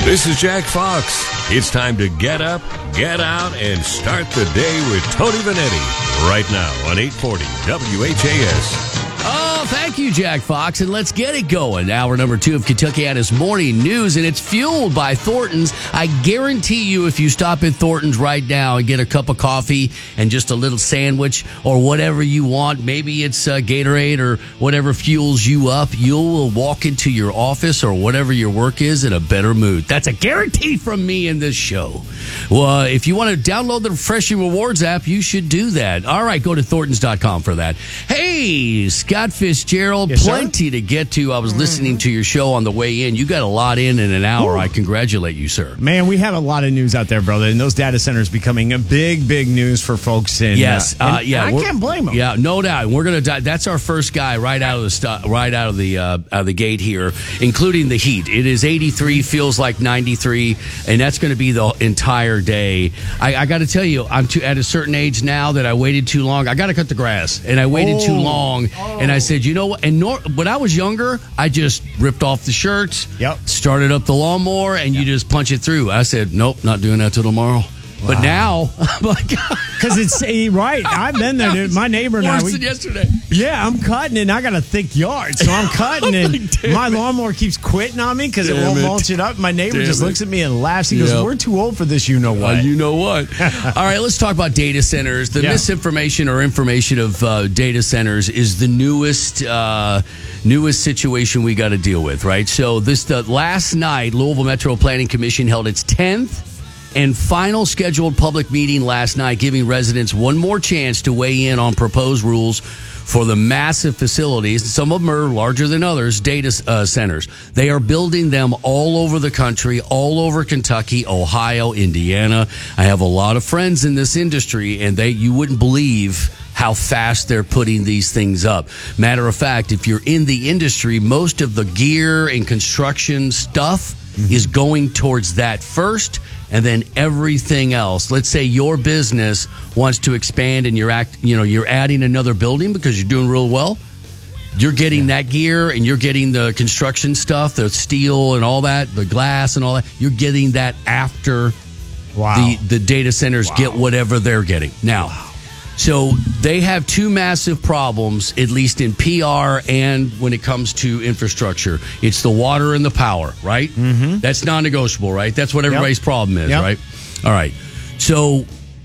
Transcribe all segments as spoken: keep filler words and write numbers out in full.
This is Jack Fox. It's time to get up, get out, and start the day with Tony Vanetti. Right now on eight forty W H A S. Oh, thank you, Jack Fox, and let's get it going. Hour number two of Kentuckiana's Morning News, and it's fueled by Thornton's. I guarantee you, if you stop at Thornton's right now and get a cup of coffee and just a little sandwich or whatever you want, maybe it's uh, Gatorade or whatever fuels you up, you will walk into your office or whatever your work is in a better mood. That's a guarantee from me in this show. Well, uh, if you want to download the Freshie Rewards app, you should do that. All right, go to Thorntons dot com for that. Hey, Scott Fitzgerald, yes, plenty sir? to get to. I was mm-hmm. listening to your show on the way in. You got a lot in in an hour. Ooh. I congratulate you, sir. Man, we have a lot of news out there, brother, and those data centers becoming a big, big news for folks. In, yes, uh, uh, yeah, I can't blame them. Yeah, no doubt. We're gonna. Die. That's our first guy right out of the stu- right out of the uh, out of the gate here, including the heat. It is eighty-three, feels like ninety-three, and that's going to be the entire day. I, I got to tell you, I'm too, at a certain age now that I waited too long. I got to cut the grass, and I waited oh. too long, oh. and I said, you know what? And nor, when I was younger, I just ripped off the shirts, yep. started up the lawnmower, and yep. you just punch it through. I said, nope, not doing that till tomorrow. Wow. But now, because it's right. I've been there, dude. My neighbor and I. Worse we, than yesterday. Yeah, I'm cutting it, and I got a thick yard, so I'm cutting it. like, my lawnmower keeps quitting on me because it won't it. mulch it up. My neighbor damn just it. looks at me and laughs. He yep. goes, "We're too old for this. You know what? Uh, you know what? All right, let's talk about data centers. The yeah. misinformation or information of uh, data centers is the newest uh, newest situation we got to deal with, right? So this the last night, Louisville Metro Planning Commission held its tenth and final scheduled public meeting last night, giving residents one more chance to weigh in on proposed rules for the massive facilities. Some of them are larger than others, data uh, centers. They are building them all over the country, all over Kentucky, Ohio, Indiana. I have a lot of friends in this industry, and they you wouldn't believe how fast they're putting these things up. Matter of fact, if you're in the industry, most of the gear and construction stuff mm-hmm. is going towards that first, and then everything else. Let's say your business wants to expand and you're act, you know, you're adding another building because you're doing real well. You're getting yeah. that gear and you're getting the construction stuff, the steel and all that, the glass and all that. You're getting that after wow. the, the data centers wow. get whatever they're getting. Now, wow. so they have two massive problems, at least in P R and when it comes to infrastructure. It's the water and the power, right? Mm-hmm. That's non-negotiable, right? That's what everybody's yep. problem is, yep. right? All right. So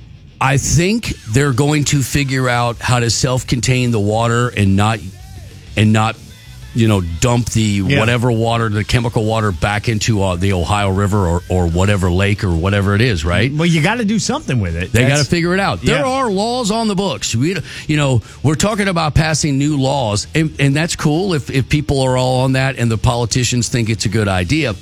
I think they're going to figure out how to self-contain the water and not and not you know, dump the yeah. whatever water, the chemical water back into uh, the Ohio River or, or whatever lake or whatever it is, right? Well, you got to do something with it. They got to figure it out. Yeah. There are laws on the books. We, you know, we're talking about passing new laws, and, and that's cool if, if people are all on that and the politicians think it's a good idea.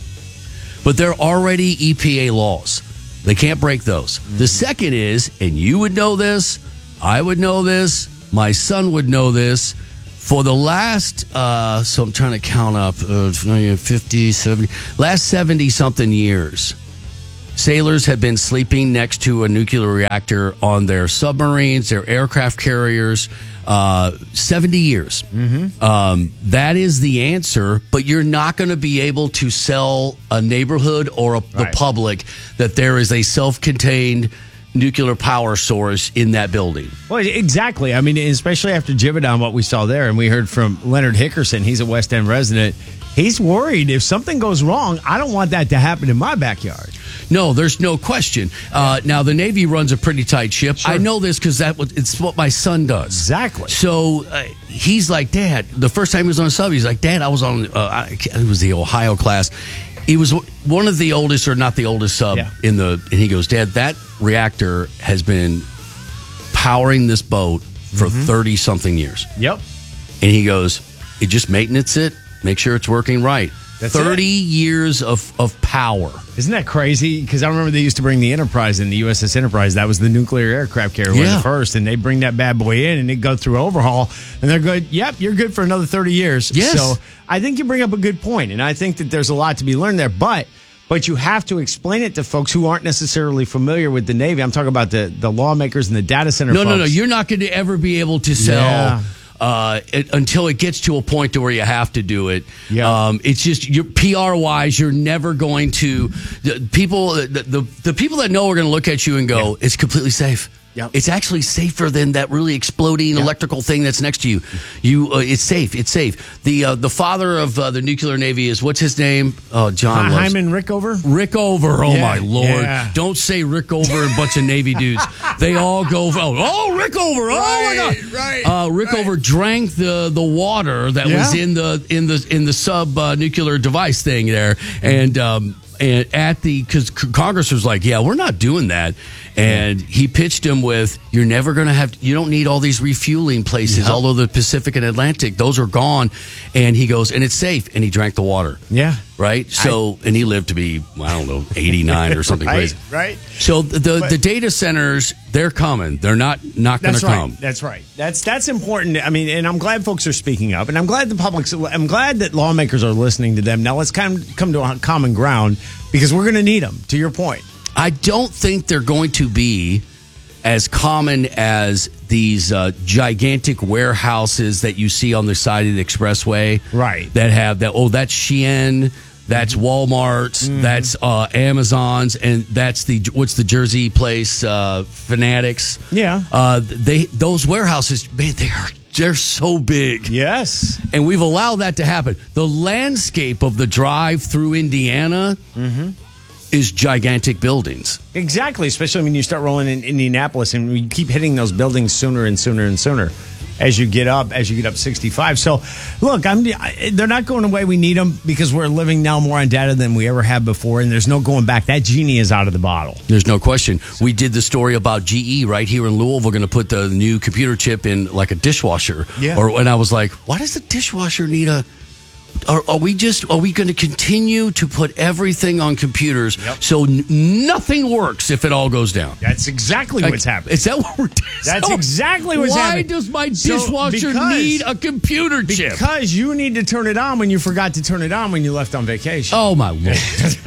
But there are already E P A laws. They can't break those. Mm-hmm. The second is, and you would know this, I would know this, my son would know this, for the last, uh, so I'm trying to count up, uh, fifty, seventy, last seventy-something years, sailors have been sleeping next to a nuclear reactor on their submarines, their aircraft carriers, uh, seventy years. Mm-hmm. Um, that is the answer, but you're not going to be able to sell a neighborhood or a, right. the public that there is a self-contained nuclear power source in that building. Well, exactly. I mean, especially after Givaudan, what we saw there, and we heard from Leonard Hickerson, he's a West End resident. He's worried if something goes wrong, I don't want that to happen in my backyard. No, there's no question. Uh, now, the Navy runs a pretty tight ship. Sure. I know this because that was, it's what my son does. Exactly. So uh, he's like, Dad, the first time he was on a sub, he's like, Dad, I was on, uh, it was the Ohio class. He was one of the oldest, or not the oldest sub yeah. in the, and he goes, Dad, that reactor has been powering this boat for thirty-something mm-hmm. years. Yep. And he goes, it just maintenance it, make sure it's working right. That's thirty it. years of, of power. Isn't that crazy? Because I remember they used to bring the Enterprise in, the U S S Enterprise. That was the nuclear aircraft carrier, yeah. was the first. And they bring that bad boy in and it go through overhaul. And they're good. Yep, you're good for another thirty years. Yes. So I think you bring up a good point. And I think that there's a lot to be learned there. But but you have to explain it to folks who aren't necessarily familiar with the Navy. I'm talking about the, the lawmakers and the data center no, folks. No, no, no. You're not going to ever be able to sell... Yeah. uh, it, until it gets to a point to where you have to do it. Yeah. Um, it's just you're P R wise, you're never going to the people. The, the the people that know are going to look at you and go, "It's completely safe." Yep. It's actually safer than that really exploding yep. electrical thing that's next to you. You, uh, it's safe. It's safe. The uh, the father of uh, the nuclear navy is what's his name? Oh, John Hy- Hyman Rickover. Rickover. Oh yeah. my lord! Yeah. Don't say Rickover and a bunch of Navy dudes. They all go. Oh, oh Rickover! Oh right, my god! Right. Uh, Rickover right. drank the the water that yeah. was in the in the in the sub uh, nuclear device thing there, and. Um, And at the, because Congress was like, yeah, we're not doing that. And he pitched him with, you're never going to have, you don't need all these refueling places, Yep. although the Pacific and Atlantic, those are gone. And he goes, and it's safe. And he drank the water. Yeah. Right? So, I, and he lived to be, I don't know, eighty-nine or something right, crazy. Right. So the the, But, the data centers, they're coming. They're not not going to That's right. come. That's right. That's that's important. I mean, and I'm glad folks are speaking up, and I'm glad the public's. I'm glad that lawmakers are listening to them. Now let's come come to a common ground because we're going to need them. To your point, I don't think they're going to be as common as these uh, gigantic warehouses that you see on the side of the expressway. Right. That have that, oh, that's Shein, that's Walmart's, Mm-hmm. that's uh, Amazon's, and that's the, what's the Jersey place, uh, Fanatics. Yeah. Uh, they Those warehouses, man, they are, they're so big. yes, And we've allowed that to happen. The landscape of the drive through Indiana is gigantic buildings. exactly. Especially when you start rolling in Indianapolis, and we keep hitting those buildings sooner and sooner and sooner as you get up as you get up sixty-five. So, look, I'm they're not going away. We need them because we're living now more on data than we ever have before, and there's no going back. That genie is out of the bottle. There's no question. We did the story about G E right here in Louisville. Going to put the new computer chip in like a dishwasher. Yeah. Or and I was like, why does the dishwasher need a? Are, are we just? Are we going to continue to put everything on computers Yep. so n- nothing works if it all goes down? That's exactly Like, what's happening. Is that what we're? That's so exactly what's why happening. Why does my So, dishwasher because- need a computer chip? Because you need to turn it on when you forgot to turn it on when you left on vacation. Oh my lord!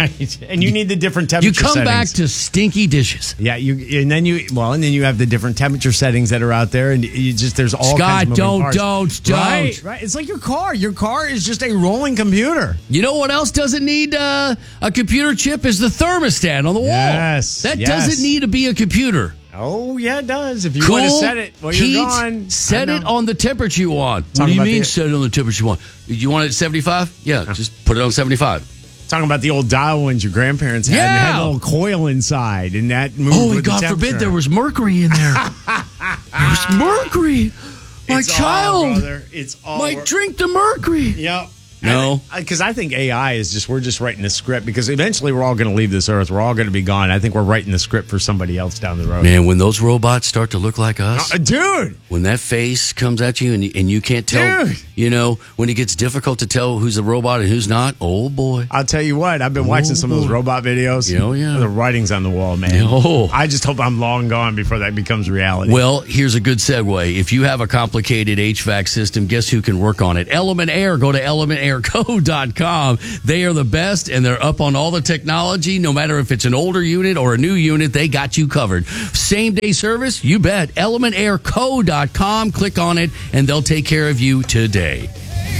And you need the different You temperature come settings. back to stinky dishes. Yeah, you and then you well, and then you have the different temperature settings that are out there, and you just there's all Scott, kinds of moving don't, parts. don't, don't. Right, right. It's like your car. Your car is just a rolling computer. You know what else doesn't need uh, a computer chip is the thermostat on the wall. Yes, That yes. doesn't need to be a computer. Oh yeah, it does. If you Cool, want to set it, well, heat, you're gone. set I it know. on the temperature you want. What Talking do you about mean the- set it on the temperature you want? You want it at seventy-five? Yeah, just put it on seventy-five. Talking about the old dial ones your grandparents had. And it had Yeah. a little coil inside, and that moved Oh, and with the God temperature. forbid there was mercury in there. There was mercury. My It's all, child brother. It's all. might drink the mercury. Yep. No. Because I think A I is just, we're just writing the script because eventually we're all going to leave this earth. We're all going to be gone. I think we're writing the script for somebody else down the road. Man, when those robots start to look like us, Uh, dude. when that face comes at you and, and you can't tell, Dude. you know, when it gets difficult to tell who's a robot and who's not, oh boy. I'll tell you what, I've been watching some of those robot videos. Oh, yeah. The writing's on the wall, man. Oh. I just hope I'm long gone before that becomes reality. Well, here's a good segue. If you have a complicated H V A C system, guess who can work on it? Element Air. Go to element air co dot com. They are the best, and they're up on all the technology. No matter if it's an older unit or a new unit, they got you covered. Same day service? You bet. element air co dot com. Click on it, and they'll take care of you today.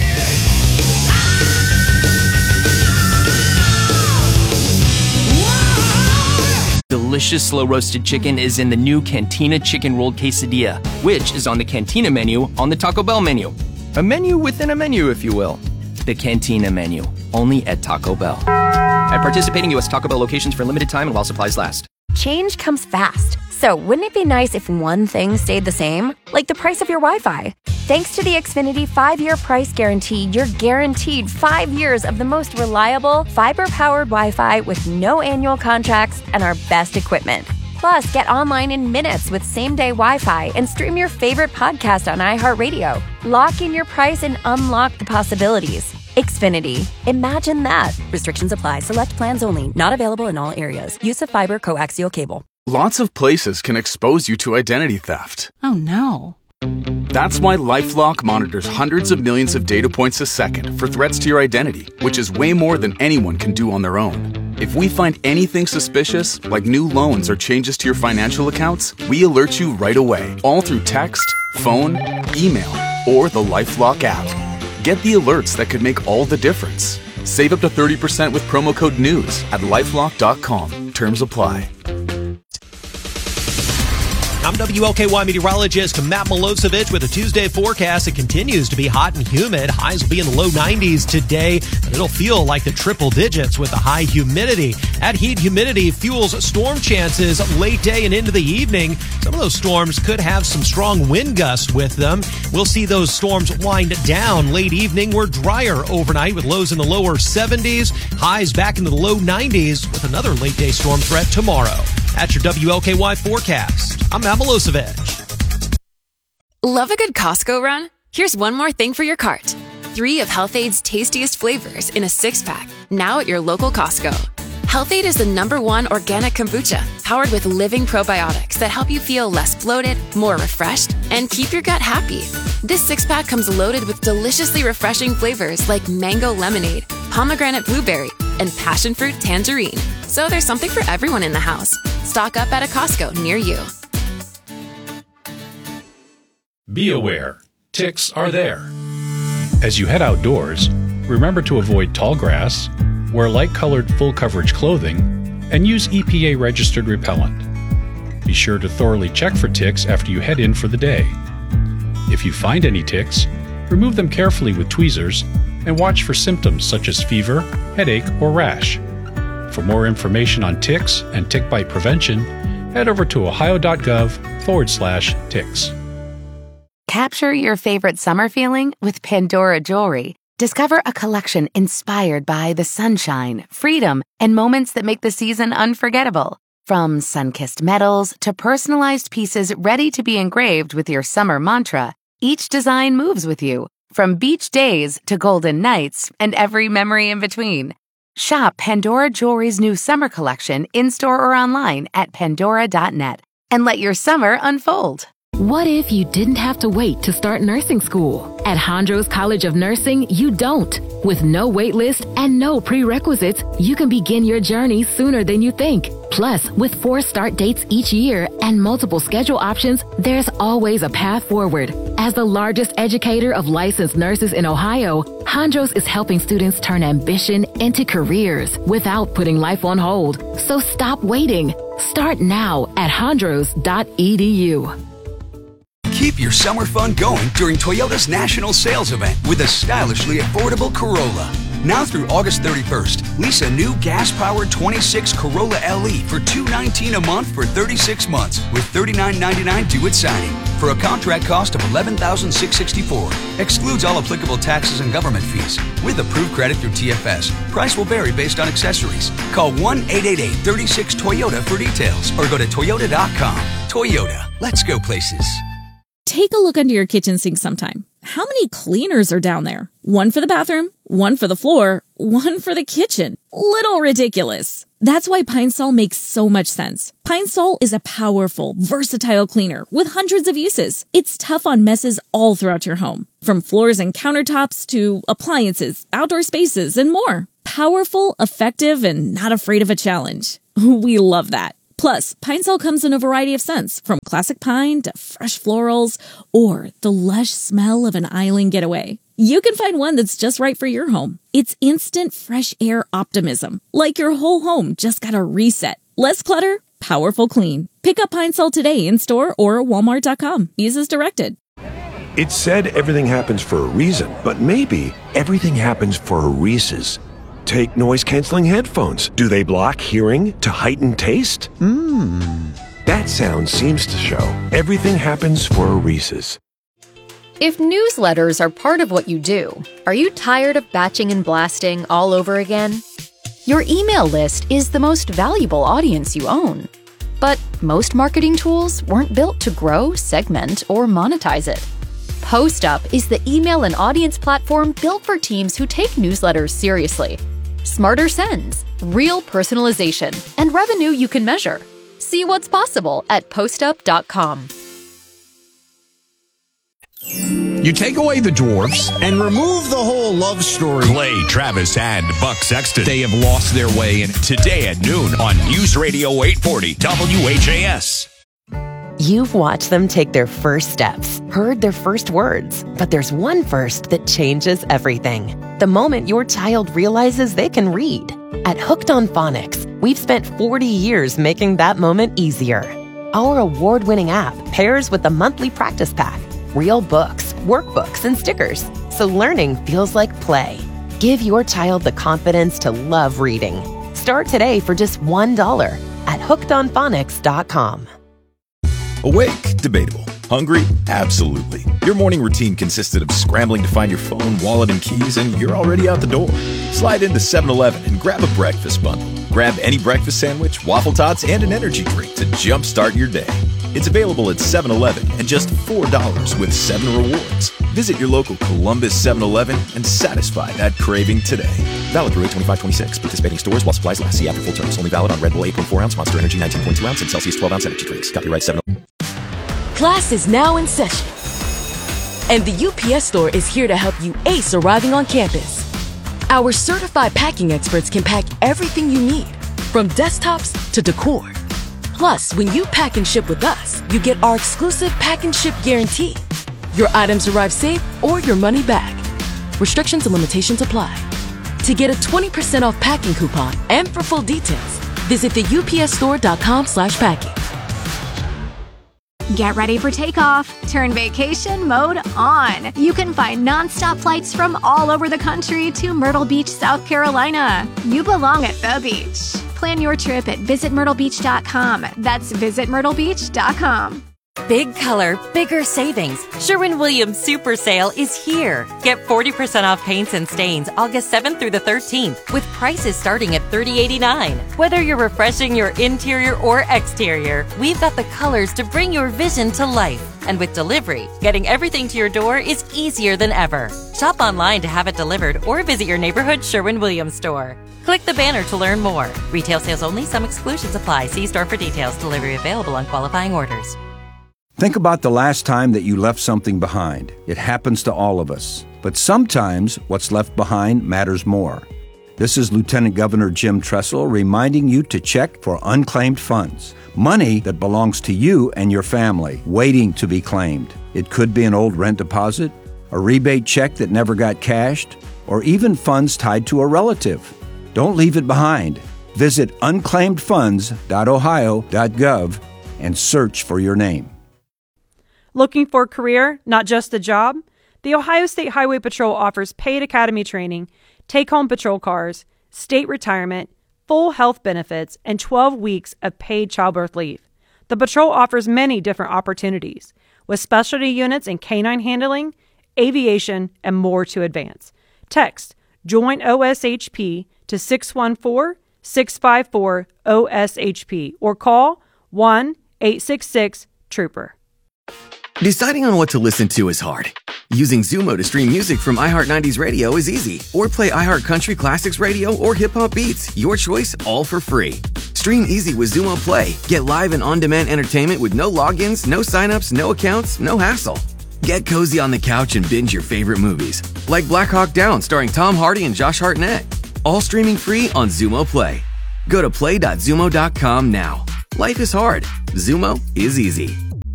Delicious slow roasted chicken is in the new Cantina Chicken Rolled Quesadilla, which is on the Cantina menu on the Taco Bell menu. A menu within a menu, if you will. The Cantina menu, only at Taco Bell. At participating U S Taco Bell locations for a limited time and while supplies last. Change comes fast. So wouldn't it be nice if one thing stayed the same? Like the price of your Wi-Fi. Thanks to the Xfinity five-year price guarantee, you're guaranteed five years of the most reliable, fiber-powered Wi-Fi with no annual contracts and our best equipment. Plus, get online in minutes with same-day Wi-Fi and stream your favorite podcast on iHeartRadio. Lock in your price and unlock the possibilities. Xfinity. Imagine that. Restrictions apply. Select plans only. Not available in all areas. Use of fiber coaxial cable. Lots of places can expose you to identity theft. Oh no. That's why LifeLock monitors hundreds of millions of data points a second for threats to your identity, which is way more than anyone can do on their own. If we find anything suspicious, like new loans or changes to your financial accounts, we alert you right away, all through text, phone, email, or the LifeLock app. Get the alerts that could make all the difference. Save up to thirty percent with promo code NEWS at lifelock dot com. Terms apply. I'm W L K Y meteorologist Matt Milosevic with a Tuesday forecast. It continues to be hot and humid. Highs will be in the low nineties today, but it'll feel like the triple digits with the high humidity. That heat humidity fuels storm chances late day and into the evening. Some of those storms could have some strong wind gusts with them. We'll see those storms wind down late evening. We're drier overnight with lows in the lower seventies, highs back into the low nineties with another late day storm threat tomorrow. That's your W L K Y forecast. I'm Matt Milosevic. Love a good Costco run? Here's one more thing for your cart. Three of Health-Aid's tastiest flavors in a six-pack, now at your local Costco. Health-Aid is the number one organic kombucha, powered with living probiotics that help you feel less bloated, more refreshed, and keep your gut happy. This six-pack comes loaded with deliciously refreshing flavors like mango lemonade, pomegranate blueberry, and passion fruit tangerine. So there's something for everyone in the house. Stock up at a Costco near you. Be aware, ticks are there. As you head outdoors, remember to avoid tall grass, wear light-colored full-coverage clothing, and use E P A-registered repellent. Be sure to thoroughly check for ticks after you head in for the day. If you find any ticks, remove them carefully with tweezers and watch for symptoms such as fever, headache, or rash. For more information on ticks and tick bite prevention, head over to ohio.gov forward slash ticks. Capture your favorite summer feeling with Pandora Jewelry. Discover a collection inspired by the sunshine, freedom, and moments that make the season unforgettable. From sun-kissed metals to personalized pieces ready to be engraved with your summer mantra, each design moves with you, from beach days to golden nights and every memory in between. Shop Pandora Jewelry's new summer collection in-store or online at pandora dot net and let your summer unfold. What if you didn't have to wait to start nursing school? At Hondros College of Nursing, you don't. With no wait list and no prerequisites, you can begin your journey sooner than you think. Plus, with four start dates each year and multiple schedule options, there's always a path forward. As the largest educator of licensed nurses in Ohio, Hondros is helping students turn ambition into careers without putting life on hold. So stop waiting. Start now at hondros dot e d u. Keep your summer fun going during Toyota's national sales event with a stylishly affordable Corolla. Now through August thirty-first, lease a new gas-powered twenty-six Corolla L E for two hundred nineteen dollars a month for thirty-six months with thirty-nine ninety-nine due at signing for a contract cost of eleven thousand six hundred sixty-four dollars. Excludes all applicable taxes and government fees. With approved credit through T F S. Price will vary based on accessories. Call one eight eight eight, three six, Toyota for details or go to toyota dot com. Toyota, let's go places. Take a look under your kitchen sink sometime. How many cleaners are down there? One for the bathroom, one for the floor, one for the kitchen. Little ridiculous. That's why Pine Sol makes so much sense. Pine Sol is a powerful, versatile cleaner with hundreds of uses. It's tough on messes all throughout your home, from floors and countertops to appliances, outdoor spaces, and more. Powerful, effective, and not afraid of a challenge. We love that. Plus, Pine Sol comes in a variety of scents, from classic pine to fresh florals, or the lush smell of an island getaway. You can find one that's just right for your home. It's instant fresh air optimism, like your whole home just got a reset. Less clutter, powerful clean. Pick up Pine Sol today in store or walmart dot com. Use as directed. It's said everything happens for a reason, but maybe everything happens for a Reese's. Take noise-canceling headphones. Do they block hearing to heighten taste? Mmm. That sound seems to show everything happens for a Reese's. If newsletters are part of what you do, are you tired of batching and blasting all over again? Your email list is the most valuable audience you own. But most marketing tools weren't built to grow, segment, or monetize it. PostUp is the email and audience platform built for teams who take newsletters seriously. Smarter sends, real personalization, and revenue you can measure. See what's possible at postup dot com. You take away the dwarfs and remove the whole love story. Clay Travis and Buck Sexton. They have lost their way, and Today at noon on News Radio eight forty W H A S. You've watched them take their first steps, heard their first words, but there's one first that changes everything. The moment your child realizes they can read. At Hooked on Phonics, we've spent forty years making that moment easier. Our award-winning app pairs with a monthly practice pack, real books, workbooks, and stickers, so learning feels like play. Give your child the confidence to love reading. Start today for just one dollar at hooked on phonics dot com. Awake? Debatable. Hungry? Absolutely. Your morning routine consisted of scrambling to find your phone, wallet, and keys, and you're already out the door. Slide into seven eleven and grab a breakfast bundle. Grab any breakfast sandwich, waffle tots, and an energy drink to jumpstart your day. It's available at seven eleven and just four dollars with seven rewards. Visit your local Columbus seven eleven and satisfy that craving today. Valid through eight twenty-five twenty-six. Participating stores while supplies last. See after full terms. Only valid on Red Bull eight point four ounce, Monster Energy nineteen point two ounce, and Celsius twelve ounce energy drinks. Copyright seven eleven. Class is now in session, and the U P S Store is here to help you ace arriving on campus. Our certified packing experts can pack everything you need, from desktops to decor. Plus, when you pack and ship with us, you get our exclusive pack and ship guarantee. Your items arrive safe or your money back. Restrictions and limitations apply. To get a twenty percent off packing coupon and for full details, visit the U P S store dot com slash packing. Get ready for takeoff. Turn vacation mode on. You can find nonstop flights from all over the country to Myrtle Beach, South Carolina. You belong at the beach. Plan your trip at visit myrtle beach dot com. That's visit myrtle beach dot com. Big color, bigger savings. Sherwin-Williams Super Sale is here. Get forty percent off paints and stains August seventh through the thirteenth with prices starting at thirty eighty-nine. Whether you're refreshing your interior or exterior, we've got the colors to bring your vision to life. And with delivery, getting everything to your door is easier than ever. Shop online to have it delivered or visit your neighborhood Sherwin-Williams store. Click the banner to learn more. Retail sales only. Some exclusions apply. See store for details. Delivery available on qualifying orders. Think about the last time that you left something behind. It happens to all of us. But sometimes what's left behind matters more. This is Lieutenant Governor Jim Tressel reminding you to check for unclaimed funds. Money that belongs to you and your family, waiting to be claimed. It could be an old rent deposit, a rebate check that never got cashed, or even funds tied to a relative. Don't leave it behind. Visit unclaimed funds dot ohio dot gov and search for your name. Looking for a career, not just a job? The Ohio State Highway Patrol offers paid academy training, take-home patrol cars, state retirement, full health benefits, and twelve weeks of paid childbirth leave. The patrol offers many different opportunities, with specialty units in canine handling, aviation, and more to advance. Text JOIN O S H P to six one four, six five four, O S H P or call one eight six six Trooper. Deciding on what to listen to is hard. Using Zumo to stream music from iHeart nineties Radio is easy. Or play iHeart Country Classics Radio or Hip Hop Beats. Your choice, all for free. Stream easy with Zumo Play. Get live and on-demand entertainment with no logins, no signups, no accounts, no hassle. Get cozy on the couch and binge your favorite movies. Like Black Hawk Down starring Tom Hardy and Josh Hartnett. All streaming free on Zumo Play. Go to play dot zumo dot com now. Life is hard. Zumo is easy.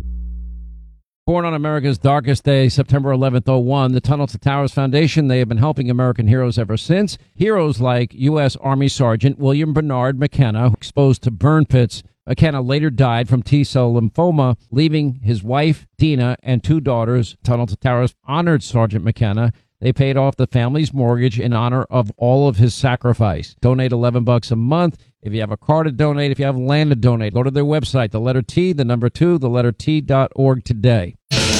Born on America's darkest day, September eleventh, oh one, the Tunnel to Towers Foundation, they have been helping American heroes ever since. Heroes like U S. Army Sergeant William Bernard McKenna, exposed to burn pits. McKenna later died from T-cell lymphoma, leaving his wife, Dina, and two daughters. Tunnel to Towers honored Sergeant McKenna. They paid off the family's mortgage in honor of all of his sacrifice. Donate eleven bucks a month. If you have a car to donate, if you have land to donate, go to their website, the letter T, the number two, the letter T dot org today.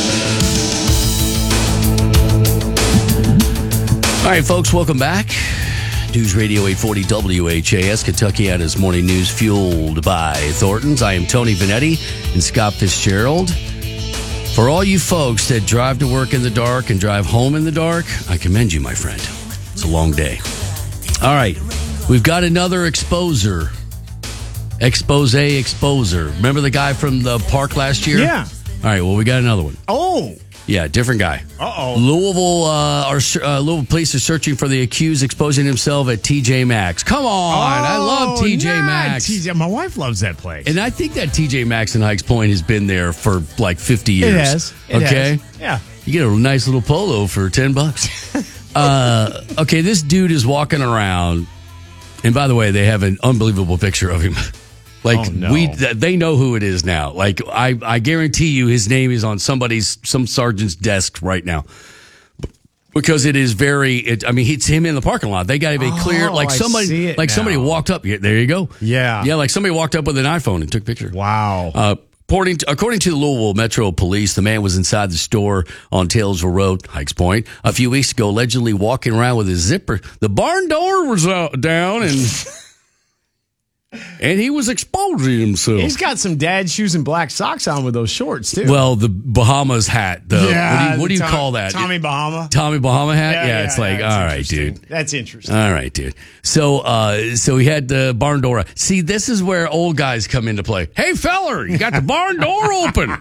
All right, folks, welcome back. News Radio eight forty W H A S, Kentuckiana's morning news, fueled by Thornton's. I am Tony Vanetti and Scott Fitzgerald. For all you folks that drive to work in the dark and drive home in the dark, I commend you, my friend. It's a long day. All right, we've got another exposer. Expose exposer. Remember the guy from the park last year? Yeah. All right, well, we got another one. Oh. Yeah, different guy. Uh-oh. Louisville, uh, our, uh, Louisville police are searching for the accused exposing himself at T J Maxx. Come on. Oh, I love T J not Maxx. T J. My wife loves that place. And I think that T J Maxx in Hikes Point has been there for like fifty years. It has. It okay? has. Yeah. You get a nice little polo for ten bucks. uh, okay, this dude is walking around. And by the way, they have an unbelievable picture of him. Like Oh, no. we, th- they know who it is now. Like I, I guarantee you, his name is on somebody's, some sergeant's desk right now, because it is very. It, I mean, it's him in the parking lot. They got to be clear. Oh, Like I somebody, see it like somebody now. walked up. Yeah, there you go. Yeah. yeah, like somebody walked up with an iPhone and took a picture. Wow. Uh, According to, according to the Louisville Metro Police, the man was inside the store on Taylorsville Road, Hikes Point, a few weeks ago, allegedly walking around with his zipper. The barn door was out, down, and and he was exposing himself. He's got some dad shoes and black socks on with those shorts, too. Well, the Bahamas hat. The, Yeah, what do you, what do you the Tom- call that? Tommy Bahama. Tommy Bahama hat? Yeah, Yeah, yeah, it's like, yeah, it's all right, interesting. dude. That's interesting. All right, dude. So, uh, so he had the barn door. See, this is where old guys come into play. Hey, feller, you got the barn door open.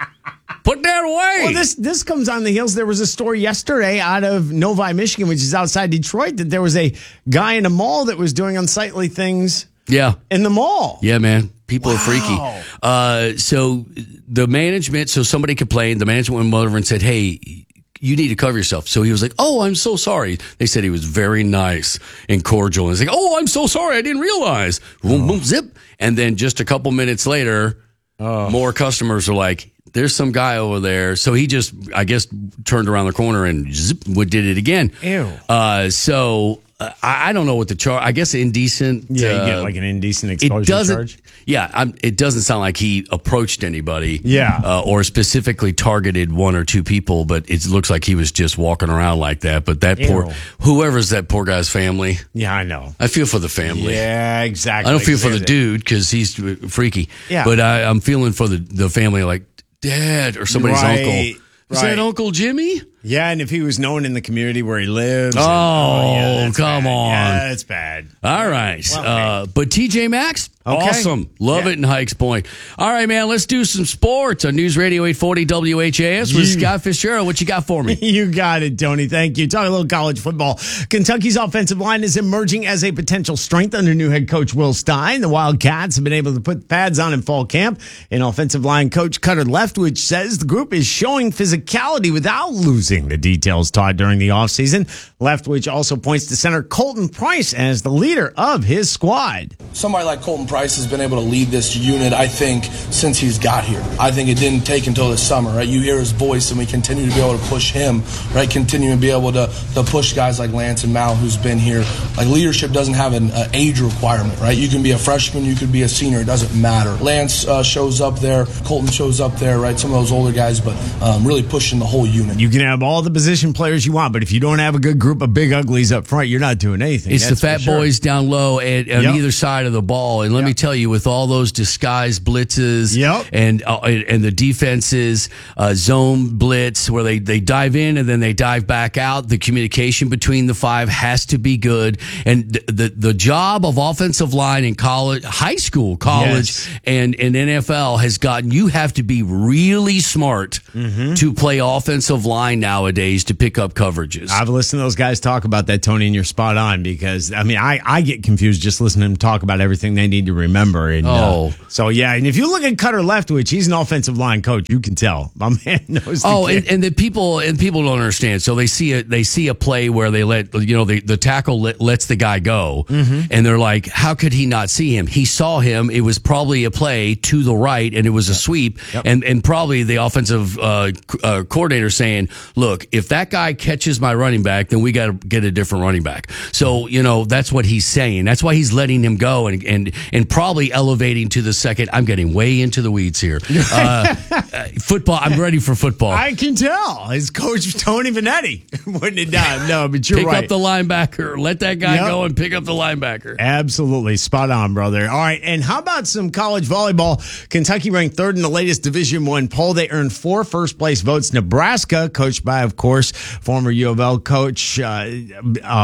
Put that away. Well, this this comes on the heels. There was a story yesterday out of Novi, Michigan, which is outside Detroit, that there was a guy in a mall that was doing unsightly things Yeah. in the mall. Yeah, man. People are freaky. Uh, so the management, so somebody complained. The management went over and said, hey, you need to cover yourself. So he was like, oh, I'm so sorry. They said he was very nice and cordial. And he's like, oh, I'm so sorry. I didn't realize. Boom, boom, zip. And then just a couple minutes later, more customers are like, there's some guy over there. So he just, I guess, turned around the corner and zip, did it again. Ew. Uh, so uh, I, I don't know what the charge. I guess indecent. Yeah, you uh, get like an indecent exposure it doesn't, charge. Yeah, I'm, it doesn't sound like he approached anybody. Yeah. Uh, or specifically targeted one or two people, but it looks like he was just walking around like that. But that Ew. poor, whoever's that poor guy's family. Yeah, I know. I feel for the family. Yeah, exactly. I don't feel for the There's it. dude because he's freaky. Yeah. But I, I'm feeling for the, the family, like dad or somebody's Right, uncle. Is right. that Uncle Jimmy? Yeah, and if he was known in the community where he lives. Oh, and- yeah, that's come bad. on. Yeah, that's bad. All right. Well, uh, but T J Maxx, Okay. awesome. Love Yeah. it in Hikes Point. All right, man, let's do some sports on News Radio eight forty W H A S with You- Scott Fitzgerald. What you got for me? You got it, Tony. Thank you. Talking a little college football. Kentucky's offensive line is emerging as a potential strength under new head coach Will Stein. The Wildcats have been able to put pads on in fall camp. And offensive line coach Cutter Leftwich says the group is showing physicality without losing the details taught during the offseason. Leftwich also points to center Colton Price as the leader of his squad. Somebody like Colton Price has been able to lead this unit, I think, since he's got here. I think it didn't take until this summer, right? You hear his voice, and we continue to be able to push him, right? Continue to be able to, to push guys like Lance and Mal, who's been here. Like, leadership doesn't have an uh, age requirement, right? You can be a freshman, you could be a senior, it doesn't matter. Lance uh, shows up there, Colton shows up there, right? Some of those older guys, but um, really pushing the whole unit. You can have all the position players you want, but if you don't have a good group of big uglies up front, you're not doing anything. It's the That's for fat sure. boys down low at, on Yep. either side of the ball. And let me tell you, with all those disguised blitzes Yep. and uh, and the defenses, uh, zone blitz, where they, they dive in and then they dive back out, the communication between the five has to be good. And the the, the job of offensive line in college, high school, college, Yes. and, and N F L has gotten, you have to be really smart Mm-hmm. to play offensive line nowadays to pick up coverages. I've listened to those guys talk about that, Tony, and you're spot on because, I mean, I, I get confused just listening to them talk about everything they need to remember. And, Oh. uh, so, yeah, and if you look at Cutter Leftwich, he's an offensive line coach. You can tell. My man knows the Oh, game. and, and the people and people don't understand. So they see a they see a play where they let you know the, the tackle let, lets the guy go, Mhm. and they're like, "How could he not see him? He saw him. It was probably a play to the right, and it was a sweep, and and probably the offensive uh, c- uh, coordinator saying, "Look, if that guy catches my running back, then we got to get a different running back." So you know that's what he's saying. That's why he's letting him go, and and and probably elevating to the second. I'm getting way into the weeds here. Uh, uh, football. I'm ready for football. I can tell. His coach, Tony Vanetti, wouldn't have done. No, but you're pick right. up the linebacker. Let that guy Yep. go and pick up the linebacker. Absolutely. Spot on, brother. All right. And how about some college volleyball? Kentucky ranked third in the latest Division One poll. They earned four first place votes. Nebraska, coached by, of course, former U of L coach, uh, uh,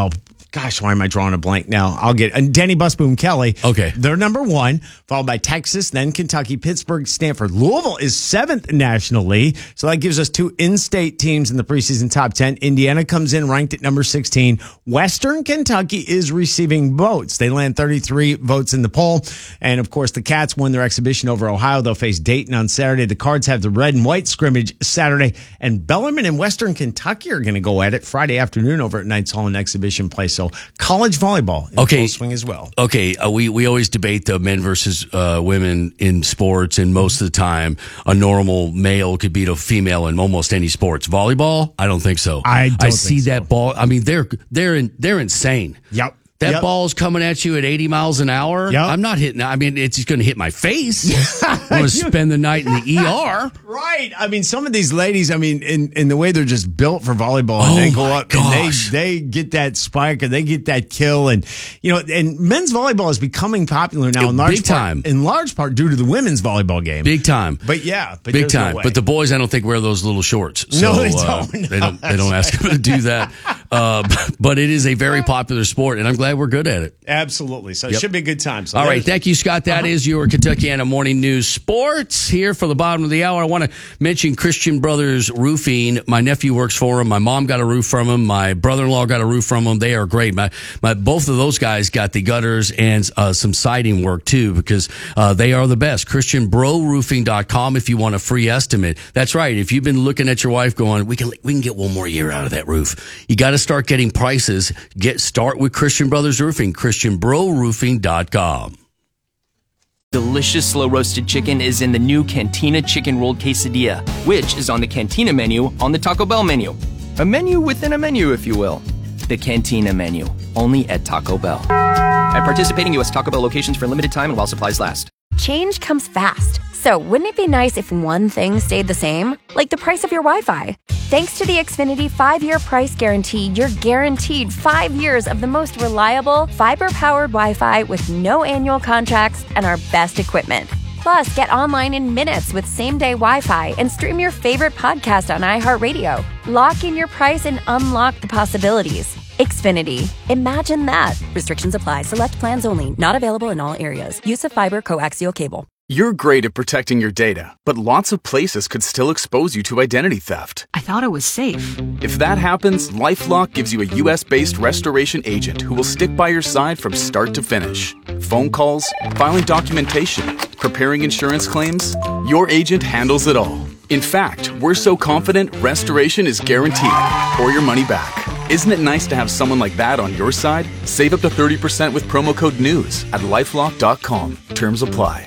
gosh, why am I drawing a blank now? I'll get and Denny Busboom Kelly. Okay. They're number one, followed by Texas, then Kentucky, Pittsburgh, Stanford. Louisville is seventh nationally. So that gives us two in-state teams in the preseason top ten. Indiana comes in ranked at number sixteen. Western Kentucky is receiving votes. They land thirty-three votes in the poll. And of course, the Cats won their exhibition over Ohio. They'll face Dayton on Saturday. The Cards have the red and white scrimmage Saturday. And Bellarmine and Western Kentucky are going to go at it Friday afternoon over at Knights Hall in exhibition play. So college volleyball in Okay. full swing as well. Okay, uh, we, we always debate the men versus uh, women in sports, and most of the time, a normal male could beat a female in almost any sports. Volleyball, I don't think so. I don't I think see so. that ball. I mean, they're they're in, they're insane. Yep. That Yep. ball's coming at you at eighty miles an hour. Yep. I'm not hitting. I mean, it's just going to hit my face. I'm going to spend the night in the E R. Right. I mean, some of these ladies, I mean, in, in the way they're just built for volleyball, and Oh, they go my up and they, gosh. they get that spike or they get that kill. And, you know, and men's volleyball is becoming popular now in large Big part, time. in large part due to the women's volleyball game. Big time. But yeah, but Big there's no time. way. But the boys, I don't think, wear those little shorts. So, No, they uh, don't. they don't. They don't ask them to do that. Uh, but it is a very popular sport, and I'm glad we're good at it. Absolutely. So it Yep. should be a good time. So All right. there's- Thank you, Scott. That is your Kentuckiana Morning News Sports here for the bottom of the hour. I want to mention Christian Brothers Roofing. My nephew works for him. My mom got a roof from him. My brother-in-law got a roof from him. They are great. My, my both of those guys got the gutters and uh, some siding work too, because uh, they are the best. Christian Bro Roofing dot com if you want a free estimate. That's right. If you've been looking at your wife going, we can we can get one more year out of that roof. You got to start getting prices. Get start with Christian Brothers Roofing. Christian Bro Roofing dot com. Delicious slow roasted chicken is in the new Cantina Chicken Rolled Quesadilla, which is on the Cantina menu on the Taco Bell menu. A menu within a menu, if you will. The Cantina menu, only at Taco Bell. At participating U S Taco Bell locations for a limited time and while supplies last. Change comes fast. So wouldn't it be nice if one thing stayed the same? Like the price of your Wi-Fi. Thanks to the Xfinity five-year price guarantee, you're guaranteed five years of the most reliable, fiber-powered Wi-Fi with no annual contracts and our best equipment. Plus, get online in minutes with same-day Wi-Fi and stream your favorite podcast on iHeartRadio. Lock in your price and unlock the possibilities. Xfinity. Imagine that. Restrictions apply. Select plans only. Not available in all areas. Use of fiber coaxial cable. You're great at protecting your data, but lots of places could still expose you to identity theft. I thought it was safe. If that happens, LifeLock gives you a U S-based restoration agent who will stick by your side from start to finish. Phone calls, filing documentation, preparing insurance claims, your agent handles it all. In fact, we're so confident restoration is guaranteed or your money back. Isn't it nice to have someone like that on your side? Save up to thirty percent with promo code NEWS at lifelock dot com. Terms apply.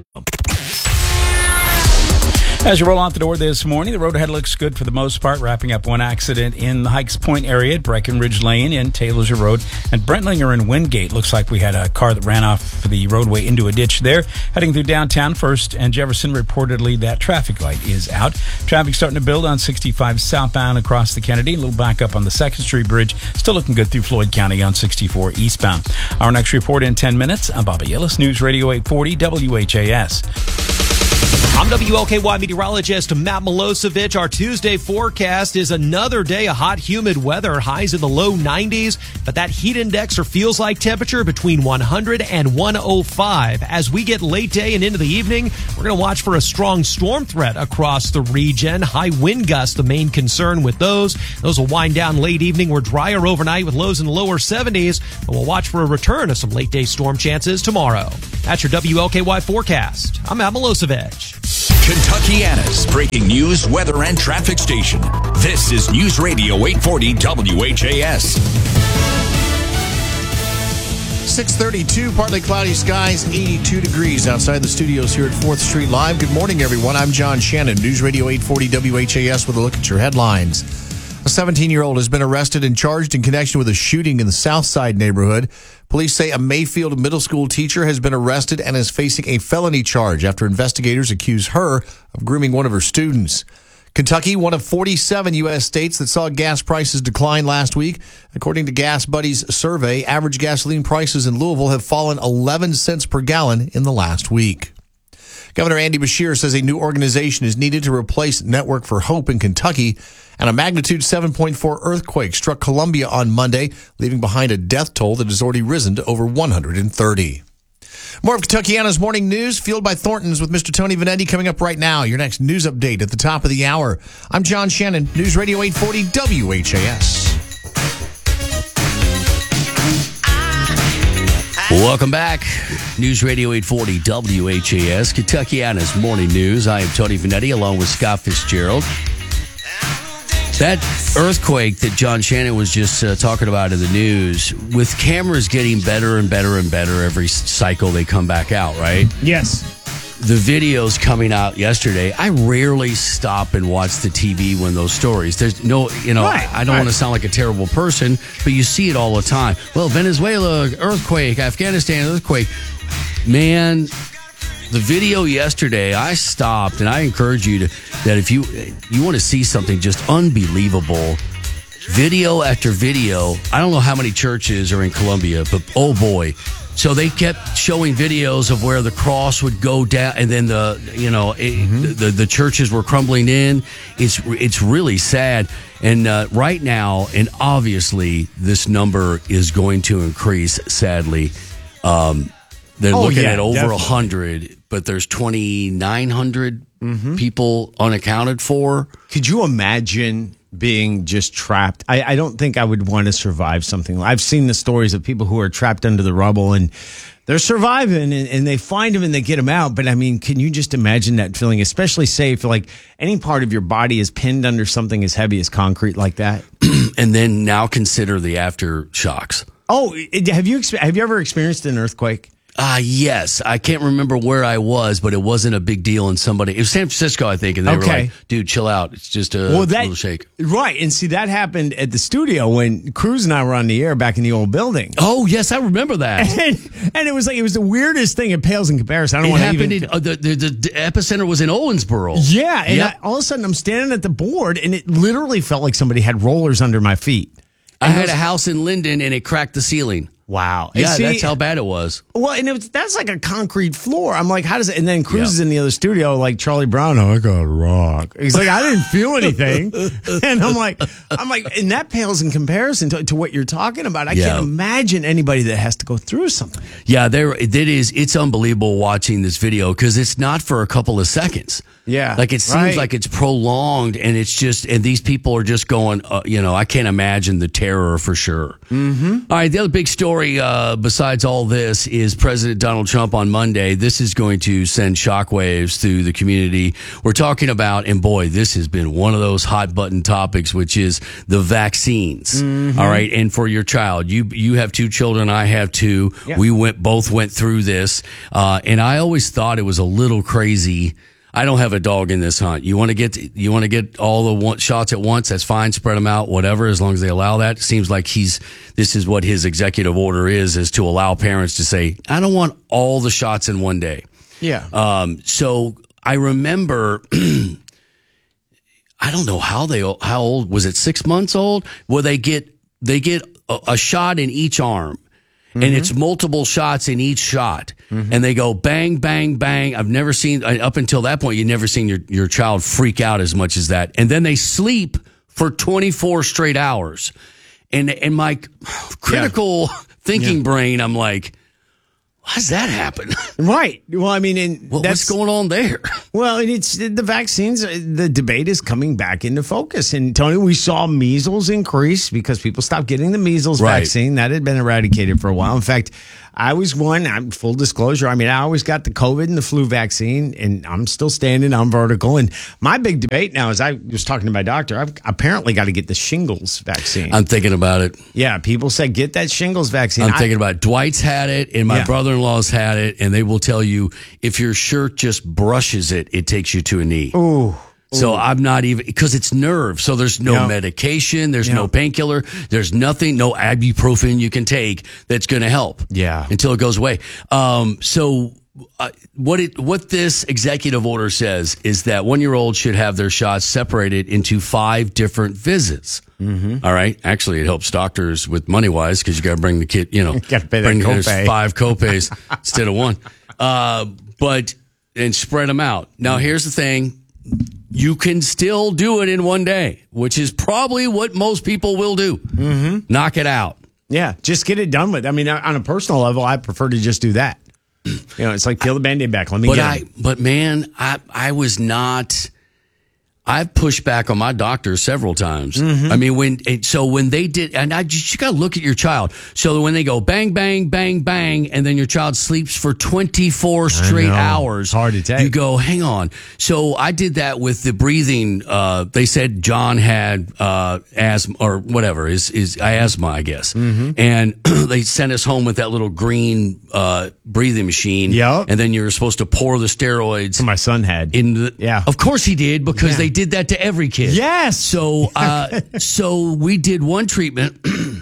As you roll out the door this morning, the road ahead looks good for the most part, wrapping up one accident in the Hikes Point area at Breckenridge Lane and Taylor's Road. And Brentlinger and Wingate, looks like we had a car that ran off the roadway into a ditch there. Heading through downtown First and Jefferson, reportedly that traffic light is out. Traffic starting to build on sixty-five southbound across the Kennedy. A little back up on the second Street Bridge. Still looking good through Floyd County on sixty-four eastbound. Our next report in ten minutes. I'm Bobby Ellis, News Radio eight forty W H A S. I'm W L K Y meteorologist Matt Milosevic. Our Tuesday forecast is another day of hot, humid weather, highs in the low nineties, but that heat index or feels like temperature between one hundred and one oh five. As we get late day and into the evening, we're going to watch for a strong storm threat across the region. High wind gusts, the main concern with those. Those will wind down late evening. We're drier overnight with lows in the lower seventies, but we'll watch for a return of some late day storm chances tomorrow. That's your W L K Y forecast. I'm Matt Milosevic. Kentuckiana's breaking news, weather, and traffic station. This is News Radio eight forty W H A S. six thirty-two, partly cloudy skies, eighty-two degrees outside the studios here at fourth Street Live. Good morning, everyone. I'm John Shannon, News Radio eight forty W H A S with a look at your headlines. A seventeen-year-old has been arrested and charged in connection with a shooting in the Southside neighborhood. Police say a Mayfield middle school teacher has been arrested and is facing a felony charge after investigators accuse her of grooming one of her students. Kentucky, one of forty-seven U S states that saw gas prices decline last week. According to Gas Buddy's survey, average gasoline prices in Louisville have fallen eleven cents per gallon in the last week. Governor Andy Beshear says a new organization is needed to replace Network for Hope in Kentucky. And a magnitude seven point four earthquake struck Columbia on Monday, leaving behind a death toll that has already risen to over one hundred thirty. More of Kentuckiana's morning news, fueled by Thornton's with Mister Tony Vanetti coming up right now. Your next news update at the top of the hour. I'm John Shannon, News Radio eight forty W H A S. Welcome back. News Radio eight forty W H A S, Kentuckiana's morning news. I am Tony Vanetti along with Scott Fitzgerald. That earthquake that John Shannon was just uh, talking about in the news, with cameras getting better and better and better every cycle they come back out, right? Yes. The videos coming out yesterday, I rarely stop and watch the T V when those stories. There's no, you know, Right, I don't right. want to sound like a terrible person, but you see it all the time. Well, Venezuela earthquake, Afghanistan earthquake. Man, the video yesterday, I stopped, and I encourage you to that if you you want to see something just unbelievable, video after video. I don't know how many churches are in Columbia, but oh boy. So they kept showing videos of where the cross would go down, and then the you know it, Mm-hmm. the the churches were crumbling in. It's it's really sad, and uh, right now, and obviously, this number is going to increase. Sadly, um, they're Oh, looking yeah, at over a definitely. hundred, but there's twenty nine hundred people unaccounted for. Could you imagine being just trapped? I, I don't think I would want to survive something. I've seen the stories of people who are trapped under the rubble and they're surviving and, and they find them and they get them out. But I mean, can you just imagine that feeling, especially say if like any part of your body is pinned under something as heavy as concrete like that? And then now consider the aftershocks. Oh, it- have you expe- have you ever experienced an earthquake? Uh, yes. I can't remember where I was, but it wasn't a big deal. And somebody, it was San Francisco, I think. And they were Okay. like, dude, chill out. It's just a Well, that- little shake. Right. And see, that happened at the studio when Cruz and I were on the air back in the old building. Oh, yes, I remember that. And, and it was like, it was the weirdest thing. It pales in comparison. I don't It want to happened even. in, uh, the, the, the epicenter was in Owensboro. Yeah, and Yep. I, all of a sudden I'm standing at the board, and it literally felt like somebody had rollers under my feet. I And had those- a house in Linden and it cracked the ceiling. Wow. And Yeah, see- that's how bad it was. Well, and it was, that's like a concrete floor. I'm like, how does it? And then Cruz Yeah. is in the other studio, like Charlie Brown. Oh, I got a rock. He's like, I didn't feel anything, and I'm like, I'm like, and that pales in comparison to, to what you're talking about. I Yeah. can't imagine anybody that has to go through something. Yeah, there it is. It's unbelievable watching this video because it's not for a couple of seconds. Yeah, like it seems right. like it's prolonged, and it's just, and these people are just going. Uh, you know, I can't imagine the terror for sure. Mm-hmm. All right, the other big story uh, besides all this is President Donald Trump on Monday. This is going to send shockwaves through the community. We're talking about, and boy, this has been one of those hot button topics, which is the vaccines. Mhm. All right, and for your child, you you have two children, I have two. Yeah. We went both went through this, uh, and I always thought it was a little crazy. I don't have a dog in this hunt. You want to get you want to get all the one, shots at once. That's fine. Spread them out, whatever, as long as they allow that. It seems like he's this is what his executive order is: is to allow parents to say, "I don't want all the shots in one day." Yeah. Um, so I remember. I don't know how they how old was it? Six months old? Well, they get they get a, a shot in each arm. And it's multiple shots in each shot. And they go bang, bang, bang. I've never seen, up until that point, you've never seen your, your child freak out as much as that. And then they sleep for twenty-four straight hours. And in my critical thinking Yeah. brain, I'm like, how does that happen? Right. Well, I mean, and What- that's what's going on there? Well, and it's the vaccines. The debate is coming back into focus. And Tony, we saw measles increase because people stopped getting the measles Right. vaccine. That had been eradicated for a while. In fact, I was one. I'm full disclosure. I mean, I always got the COVID and the flu vaccine, and I'm still standing. I'm vertical. And my big debate now is I was talking to my doctor. I've apparently got to get the shingles vaccine. I'm thinking about it. yeah, people said get that shingles vaccine. I'm I- thinking about it. Dwight's had it, and my Yeah. brother-in-law's had it, and they will tell you if your shirt just brushes it, it takes you to a knee. Ooh. So I'm not even, because it's nerve. So there's no Yeah. medication. There's Yeah. no painkiller. There's nothing, no ibuprofen you can take that's going to help. Yeah. Until it goes away. Um, so uh, what it, what this executive order says is that one year olds should have their shots separated into five different visits. Mm-hmm. All right. Actually, it helps doctors with money wise because you got to bring the kid, you know, Gotta pay that bring there's copay. five copays instead of one. Uh, but and spread them out. Now, here's the thing. You can still do it in one day, which is probably what most people will do. Mm-hmm. Knock it out. Yeah, just get it done with. I mean, on a personal level, I prefer to just do that. You know, it's like peel the Band-Aid back. Let me but get I, it. But man, I, I was not. I've pushed back on my doctor several times. Mm-hmm. I mean, when it, so when they did, and I just, you got to look at your child. So when they go bang, bang, bang, bang, and then your child sleeps for twenty-four straight know. hours. It's hard to take. You go, hang on. So I did that with the breathing. Uh, they said John had uh, asthma or whatever, is is asthma, I guess. Mm-hmm. And they sent us home with that little green uh, breathing machine. Yep. And then you were supposed to pour the steroids. So my son had. In the, yeah. Of course he did, because Yeah. they did that to every kid. Yes. So, uh, so we did one treatment,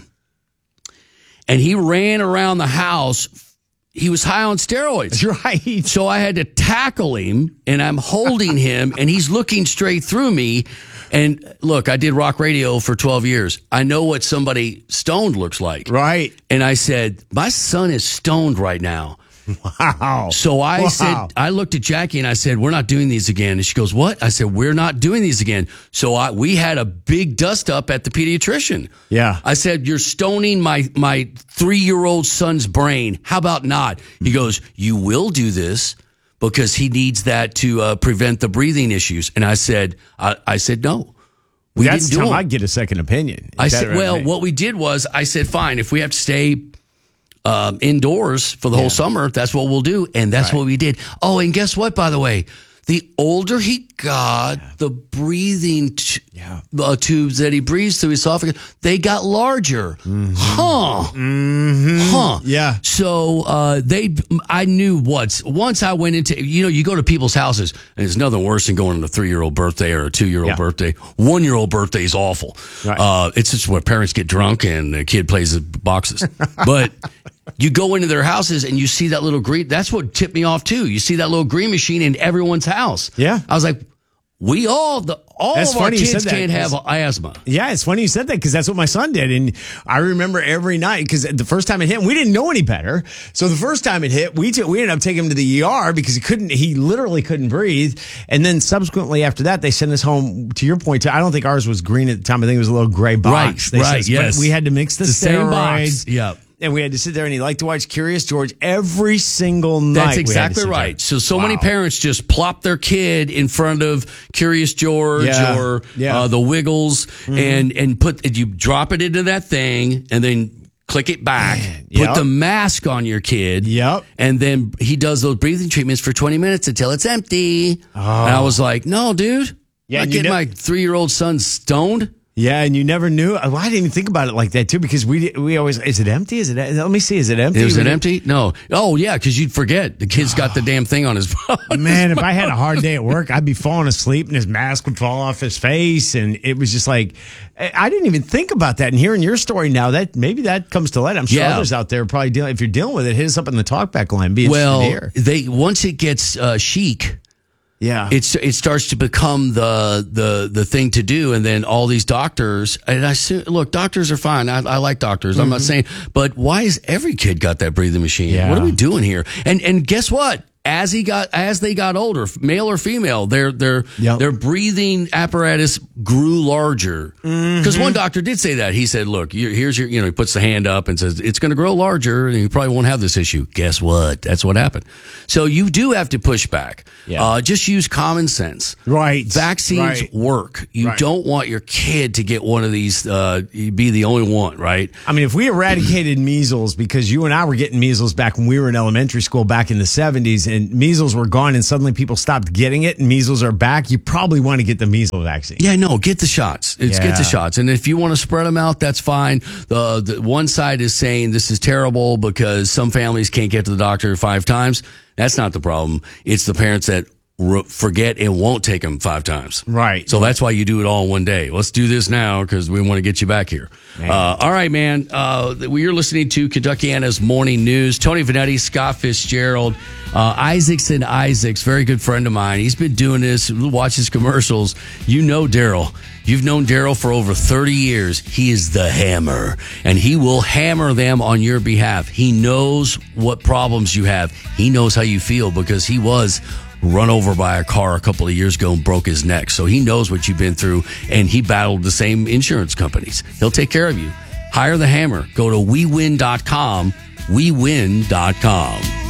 and he ran around the house. He was high on steroids. Right. So I had to tackle him, and I'm holding him, and he's looking straight through me. And look, I did rock radio for twelve years. I know what somebody stoned looks like. Right. And I said, my son is stoned right now. Wow. So I Wow. said, I looked at Jackie and I said, we're not doing these again. And she goes, what? I said, we're not doing these again. So I, we had a big dust up at the pediatrician. Yeah. I said, you're stoning my, my three-year-old son's brain. How about not? He goes, you will do this because he needs that to uh, prevent the breathing issues. And I said, I, I said, no. We That's didn't the do time them. I'd get a second opinion. I Is that said, right? well, what we did was I said, fine, if we have to stay um, indoors for the Yeah. whole summer, that's what we'll do. And that's Right. what we did. Oh, and guess what, by the way? The older he got, the breathing t- Yeah. uh, tubes that he breathes through his esophagus, they got larger. Huh. Mm-hmm. Huh. Yeah. So uh, they, I knew once. Once I went into, you know, you go to people's houses, and it's nothing worse than going to a three-year-old birthday or a two-year-old Yeah. birthday. One-year-old birthday is awful. Right. Uh, it's just where parents get drunk and the kid plays the boxes. But you go into their houses and you see that little green. That's what tipped me off too. You see that little green machine in everyone's house. Yeah. I was like, we all, the all That's of our funny you kids said that, can't have 'cause- asthma. Yeah, it's funny you said that because that's what my son did. And I remember every night because the first time it hit, we didn't know any better. So the first time it hit, we t- we ended up taking him to the E R because he couldn't, he literally couldn't breathe. And then subsequently after that, they sent us home, to your point, I don't think ours was green at the time. I think it was a little gray box. Right, They right, said- but yes. we had to mix the, The same box. steroids. Yeah. And we had to sit there, and he liked to watch Curious George every single night. That's we had to exactly sit right. there. So, so Wow. many parents just plop their kid in front of Curious George Yeah. or Yeah. Uh, the Wiggles, and and put you drop it into that thing, and then click it back. Put Yep. the mask on your kid. Yep. And then he does those breathing treatments for twenty minutes until it's empty. Oh. And I was like, no, dude. Yeah, I'm and not you getting know- my three year old son stoned. Yeah, and you never knew. Well, I didn't even think about it like that too, because we we always is it empty? Is it? Let me see. Is it empty? Is We it didn't- empty? No. Oh, yeah, because you'd forget. The kid's got the damn thing on his phone. Man, if I had a hard day at work, I'd be falling asleep and his mask would fall off his face, and it was just like I I didn't even think about that. And hearing your story now, that maybe that comes to light. I'm sure Yeah. others out there probably dealing. If you're dealing with it, hit us up in the talkback line. Be Well, interested to hear. they once it gets uh, chic, Yeah, it's it starts to become the the the thing to do, and then all these doctors. And I say, look, doctors are fine. I, I like doctors. I'm not saying, but why is every kid got that breathing machine? Yeah. What are we doing here? And and guess what? As he got as they got older, male or female, their their Yep. their breathing apparatus grew larger. Because one doctor did say that. He said, "Look, you, here's your," you know, he puts the hand up and says, "It's going to grow larger, and you probably won't have this issue." Guess what? That's what happened. So you do have to push back. Yeah. Uh, just use common sense. Right. Vaccines Right. work. You Right. don't want your kid to get one of these. Uh, be the only one, right? I mean, if we eradicated measles, because you and I were getting measles back when we were in elementary school back in the seventies, and measles were gone, and suddenly people stopped getting it, and measles are back, you probably want to get the measles vaccine. Yeah, no, get the shots. It's get Yeah. the shots. And if you want to spread them out, that's fine. The, the one side is saying this is terrible because some families can't get to the doctor five times. That's not the problem. It's the parents that r- forget and won't take them five times. Right. So that's why you do it all in one day. Let's do this now because we want to get you back here. Uh, all right, man. Uh, you're listening to Kentuckiana's Morning News. Tony Vanetti, Scott Fitzgerald, uh, Isaacson Isaacs, very good friend of mine. He's been doing this. Watch his commercials. You know Daryl. You've known Daryl for over thirty years. He is the hammer, and he will hammer them on your behalf. He knows what problems you have. He knows how you feel because he was run over by a car a couple of years ago and broke his neck. So he knows what you've been through, and he battled the same insurance companies. He'll take care of you. Hire the Hammer. Go to we win dot com. we win dot com.